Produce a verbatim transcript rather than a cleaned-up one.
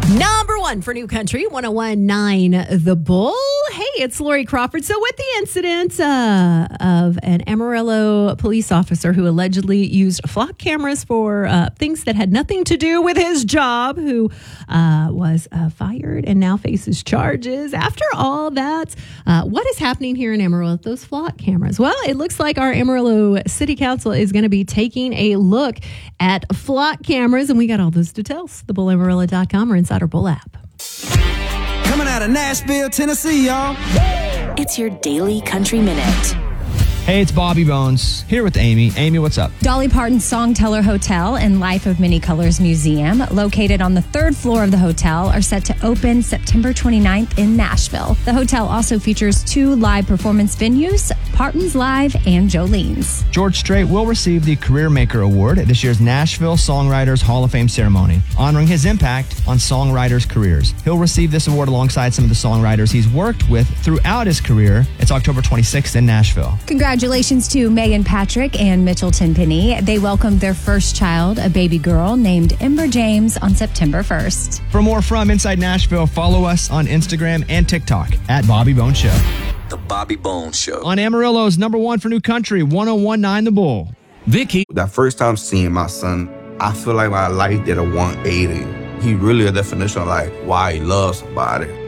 Number one for New Country, one oh one point nine The Bull. Hey, it's Lori Crawford. So with the incident uh, of an Amarillo police officer who allegedly used flock cameras for uh, things that had nothing to do with his job, who uh, was uh, fired and now faces charges. After all that, uh, what is happening here in Amarillo with those flock cameras? Well, it looks like our Amarillo City Council is going to be taking a look at flock cameras, and we got all those details. the bull amarillo dot com or inside our Bull app. Coming out of Nashville, Tennessee, y'all. It's your Daily Country Minute. Hey, it's Bobby Bones here with Amy. Amy, what's up? Dolly Parton's Songteller Hotel and Life of Many Colors Museum, located on the third floor of the hotel, are set to open September twenty-ninth in Nashville. The hotel also features two live performance venues, Parton's Live and Jolene's. George Strait will receive the Career Maker Award at this year's Nashville Songwriters Hall of Fame ceremony, honoring his impact on songwriters' careers. He'll receive this award alongside some of the songwriters he's worked with throughout his career. It's October twenty-sixth in Nashville. Congratulations to Megan Patrick and Mitchell Tenpenny. They welcomed their first child, a baby girl named Ember James, on September first. For more from Inside Nashville, follow us on Instagram and TikTok at Bobby Bones Show. The Bobby Bones Show. On Amarillo's number one for New Country, one oh one point nine The Bull. Vicky. That first time seeing my son, I feel like my life did a one eighty. He really a definition of like why he loves somebody.